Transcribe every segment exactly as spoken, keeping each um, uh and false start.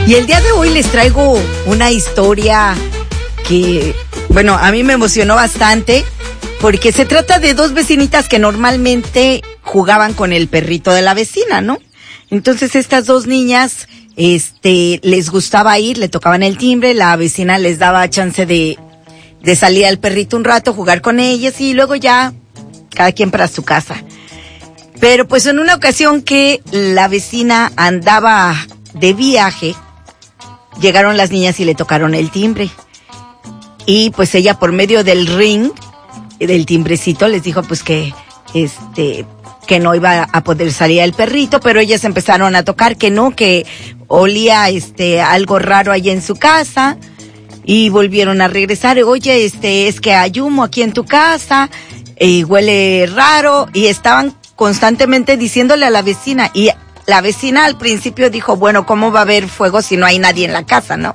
Y el día de hoy les traigo una historia que, bueno, a mí me emocionó bastante porque se trata de dos vecinitas que normalmente jugaban con el perrito de la vecina, ¿no? Entonces estas dos niñas, este, les gustaba ir, le tocaban el timbre, la vecina les daba chance de, de salir al perrito un rato, jugar con ellas y luego ya cada quien para su casa. Pero pues en una ocasión que la vecina andaba de viaje, llegaron las niñas y le tocaron el timbre. Y pues ella por medio del ring, del timbrecito, les dijo pues que, este, que no iba a poder salir el perrito, pero ellas empezaron a tocar que no, que olía, este, algo raro allí en su casa. Y volvieron a regresar. Oye, este, es que hay humo aquí en tu casa, y huele raro, y estaban constantemente diciéndole a la vecina, y la vecina al principio dijo, bueno, ¿cómo va a haber fuego si no hay nadie en la casa, no?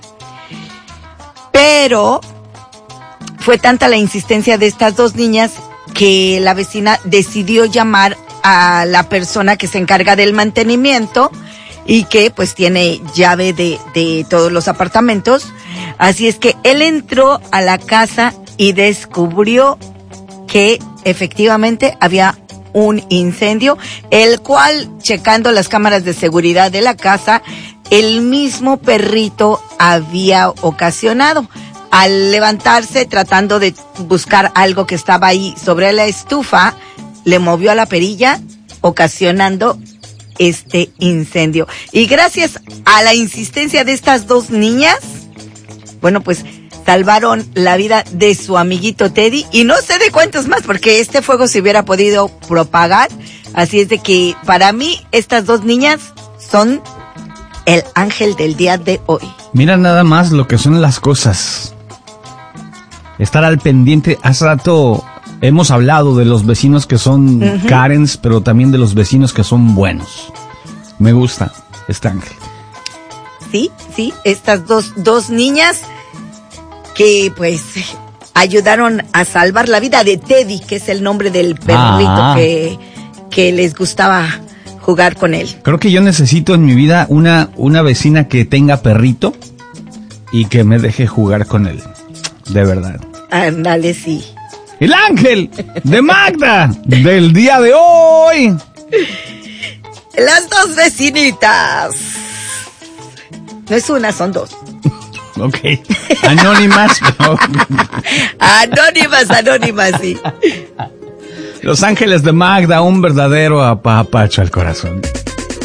Pero fue tanta la insistencia de estas dos niñas que la vecina decidió llamar a la persona que se encarga del mantenimiento y que pues tiene llave de, de todos los apartamentos. Así es que él entró a la casa y descubrió que efectivamente había un incendio, el cual, checando las cámaras de seguridad de la casa, el mismo perrito había ocasionado. Al levantarse, tratando de buscar algo que estaba ahí sobre la estufa, le movió a la perilla, ocasionando este incendio. Y gracias a la insistencia de estas dos niñas, bueno, pues salvaron la vida de su amiguito Teddy y no sé de cuántos más, porque este fuego se hubiera podido propagar. Así es de que para mí estas dos niñas son el ángel del día de hoy. Mira nada más lo que son las cosas. Estar al pendiente. Hace rato hemos hablado de los vecinos que son uh-huh. Karens, pero también de los vecinos que son buenos. Me gusta este ángel. Sí, sí, estas dos, dos niñas que pues ayudaron a salvar la vida de Teddy, que es el nombre del perrito ah. que, que les gustaba jugar con él. Creo que yo necesito en mi vida una, una vecina que tenga perrito y que me deje jugar con él. De verdad. Ándale, sí. El ángel de Magda del día de hoy. Las dos vecinitas. No es una, son dos. Ok. Anónimas. No. Anónimas, anónimas, sí. Los ángeles de Magda, un verdadero apapacho al corazón.